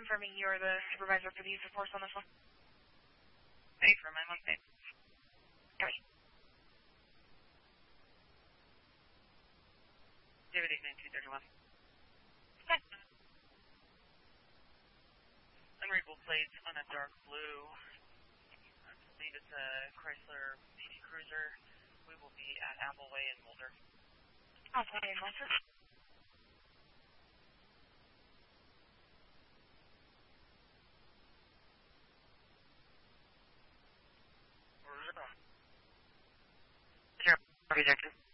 confirming you're the supervisor for the use of force on this one. Hey, for my month name. Copy. David 89231. Okay. Unreadable plates on a dark blue. I believe it's a Chrysler BD Cruiser. We will be at Appleway in Boulder. Okay, Melford. Zero, rejected.